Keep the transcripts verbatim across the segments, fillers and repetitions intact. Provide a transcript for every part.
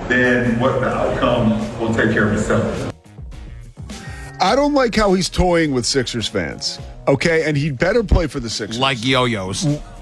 then what the outcome will take care of itself. I don't like how he's toying with Sixers fans, okay? And he'd better play for the Sixers. Like yo-yos.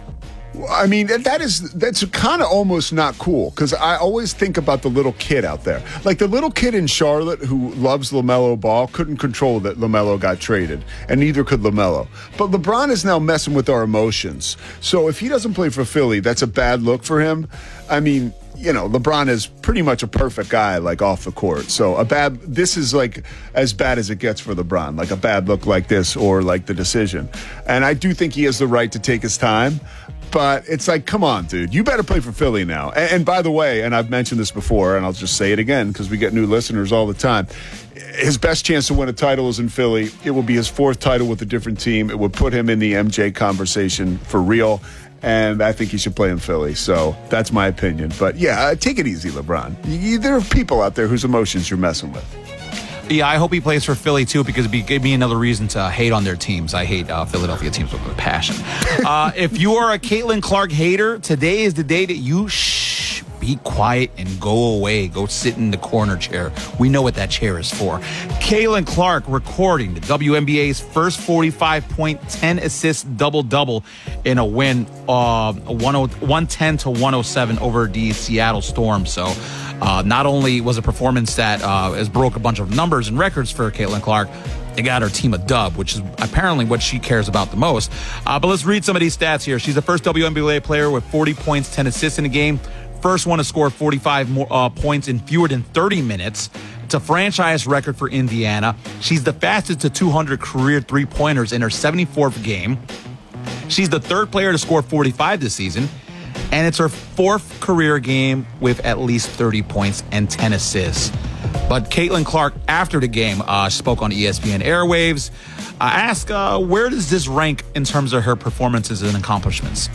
I mean, that is, that's kind of almost not cool, because I always think about the little kid out there. Like the little kid in Charlotte who loves LaMelo Ball couldn't control that LaMelo got traded, and neither could LaMelo. But LeBron is now messing with our emotions. So if he doesn't play for Philly, that's a bad look for him. I mean, you know, LeBron is pretty much a perfect guy, like, off the court. So a bad, this is like as bad as it gets for LeBron, like a bad look like this or like the decision. And I do think he has the right to take his time. But it's like, come on, dude. You better play for Philly now. And, and by the way, and I've mentioned this before, and I'll just say it again because we get new listeners all the time. His best chance to win a title is in Philly. It will be his fourth title with a different team. It would put him in the M J conversation for real. And I think he should play in Philly. So that's my opinion. But yeah, take it easy, LeBron. You, there are people out there whose emotions you're messing with. Yeah, I hope he plays for Philly, too, because it gave me another reason to hate on their teams. I hate uh, Philadelphia teams with a passion. Uh, if you are a Caitlin Clark hater, today is the day that you shh, be quiet and go away. Go sit in the corner chair. We know what that chair is for. Caitlin Clark recording the W N B A's first forty-five point, ten assist double-double in a win, uh, one ten to one oh seven over the Seattle Storm. So uh, not only was a performance that uh, has broke a bunch of numbers and records for Caitlin Clark, they got her team a dub, which is apparently what she cares about the most. Uh, but let's read some of these stats here. She's the first W N B A player with forty points, ten assists in a game. First one to score forty-five more, uh, points in fewer than thirty minutes. It's a franchise record for Indiana. She's the fastest to two hundred career three-pointers in her seventy-fourth game. She's the third player to score forty-five this season. And it's her fourth career game with at least thirty points and ten assists. But Caitlin Clark, after the game, uh, spoke on E S P N Airwaves. I uh, asked, uh, where does this rank in terms of her performances and accomplishments?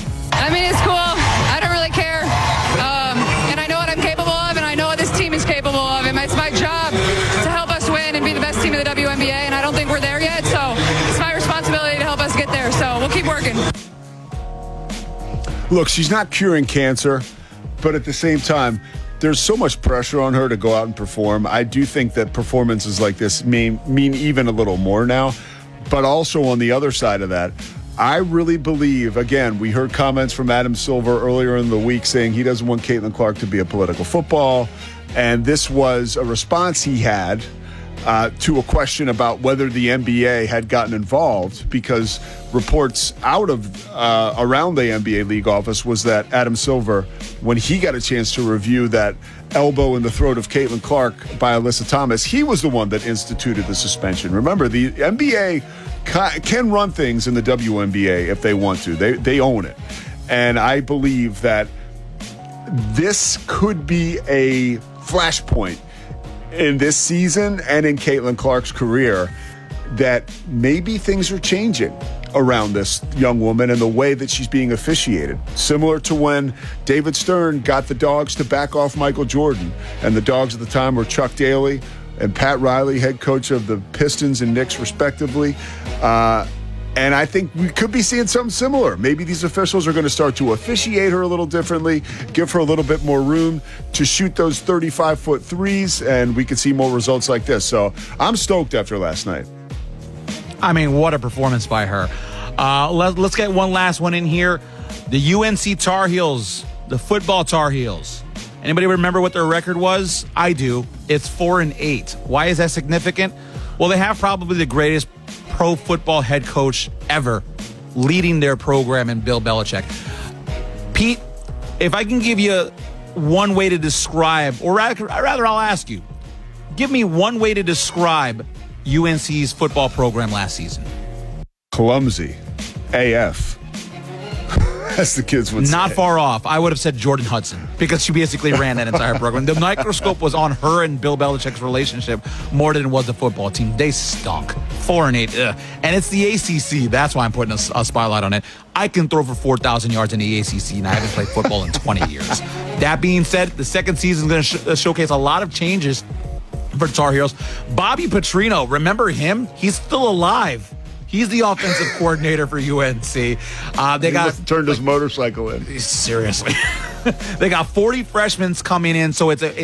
I mean, it's cool. I don't really care. Um, and I know what I'm capable of, and I know what this team is capable of. And it's my job to help us win and be the best team in the W N B A, and I don't think we're there yet. So it's my responsibility to help us get there. So we'll keep working. Look, she's not curing cancer, but at the same time, there's so much pressure on her to go out and perform. I do think that performances like this mean mean even a little more now. But also on the other side of that, I really believe, again, we heard comments from Adam Silver earlier in the week saying he doesn't want Caitlin Clark to be a political football. And this was a response he had uh, to a question about whether the N B A had gotten involved, because reports out of uh, around the N B A league office was that Adam Silver, when he got a chance to review that elbow in the throat of Caitlin Clark by Alyssa Thomas, he was the one that instituted the suspension. Remember, the N B A can run things in the W N B A if they want to. They they own it. And I believe that this could be a flashpoint in this season and in Caitlin Clark's career, that maybe things are changing around this young woman and the way that she's being officiated. Similar to when David Stern got the Dogs to back off Michael Jordan, and the Dogs at the time were Chuck Daly and Pat Riley, head coach of the Pistons and Knicks, respectively. Uh, and I think we could be seeing something similar. Maybe these officials are going to start to officiate her a little differently, give her a little bit more room to shoot those thirty-five-foot threes, and we could see more results like this. So I'm stoked after last night. I mean, what a performance by her. Uh, let, let's get one last one in here. The U N C Tar Heels, the football Tar Heels. Anybody remember what their record was? I do. It's four and eight. Why is that significant? Well, they have probably the greatest pro football head coach ever leading their program in Bill Belichick. Pete, if I can give you one way to describe, or rather, rather I'll ask you, give me one way to describe U N C's football program last season. Clumsy. A F. As the kids would say. Not far off. I would have said Jordan Hudson, because she basically ran that entire program. The microscope was on her and Bill Belichick's relationship more than it was the football team. They stunk. Four and eight. Ugh. And it's the A C C. That's why I'm putting a, a spotlight on it. I can throw for four thousand yards in the A C C, and I haven't played football in twenty years. That being said, the second season is going to sh- showcase a lot of changes for Tar Heels. Bobby Petrino, remember him? He's still alive. He's the offensive coordinator for U N C. Uh, they he got turned his motorcycle in. Seriously. They got forty freshmen coming in, so it's a